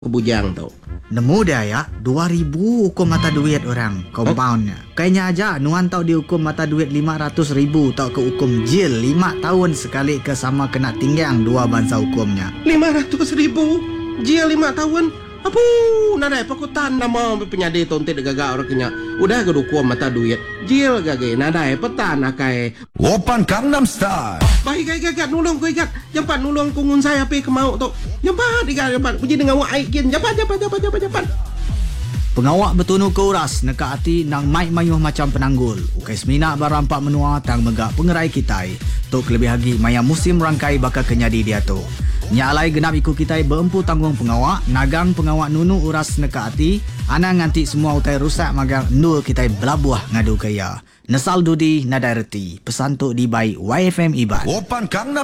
Bujang tu. Nemu dia ya, 2,000 hukum mata duit orang, compoundnya. Kayaknya aja, nuan tau dihukum mata duit 500,000 tau ke hukum jil 5 tahun sekali ke sama kena tinggang 2 bangsa hukumnya. 500,000 jil 5 tahun. Apa? Nadai pakutan nama penyade tonte gagak orang kenya. Udah ke hukum mata duit. Jil gagak nadai petan akai. Open Gangnam Style. Baik gagak nulung ko ikat. Jampan nulung kungun saya pe kemau tu. Jampan jampan. Puji dengan wak aikin. Jampan. Pengawak betunu ke uras neka hati nang mai mayuh macam penanggul. Ukai semina barampak menua tang megak pengerai kitai. Tok lebih lagi maya musim rangkai bakal kenyadi dia tu. Nyalai genap ikut kitai berempu tanggung pengawak, nagang pengawak nunu uras neka hati, ana nganti semua utai rusak magang nul kitai belabuah ngadu kaya. Nesal dudi nadai reti. Pesan tu di by YFM Iban. Open Gangnam